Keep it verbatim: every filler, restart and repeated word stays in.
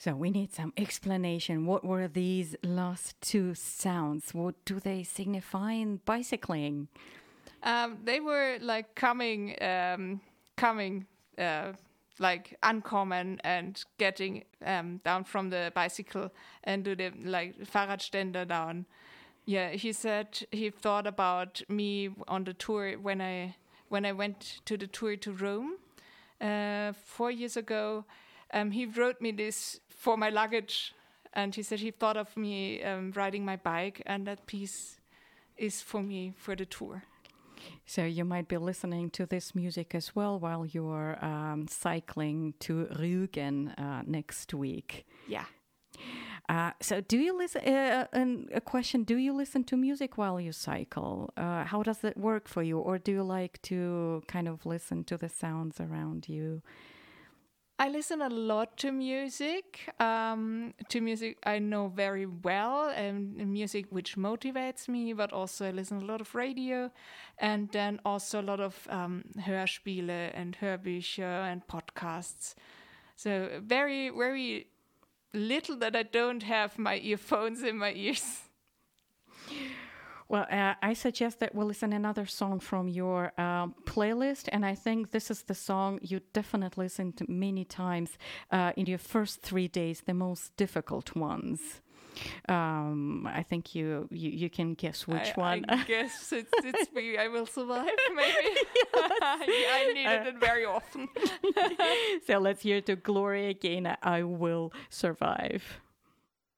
So we need some explanation. What were these last two sounds? What do they signify in bicycling? Um, they were like coming, um, coming, uh, like uncommon and getting um, down from the bicycle and do the like Fahrradständer down. Yeah, he said he thought about me on the tour when I when I went to the tour to Rome uh, four years ago. Um, he wrote me this for my luggage, and he said he thought of me um, riding my bike, and that piece is for me for the tour. So you might be listening to this music as well while you're um, cycling to Rügen uh, next week. Yeah. Uh, so do you listen, uh, and a question, do you listen to music while you cycle? Uh, how does it work for you? Or do you like to kind of listen to the sounds around you? I listen a lot to music, um, to music I know very well, and music which motivates me, but also I listen a lot of radio, and then also a lot of um, Hörspiele and Hörbücher and podcasts. So very, very little that I don't have my earphones in my ears. Well, uh, I suggest that we'll listen another song from your um, playlist, and I think this is the song you definitely listened to many times uh, in your first three days, the most difficult ones. Um, I think you, you, you can guess which I, one. I guess it's, it's me. I Will Survive, maybe. I needed uh, it very often. So let's hear to Gloria Gaynor, I Will Survive.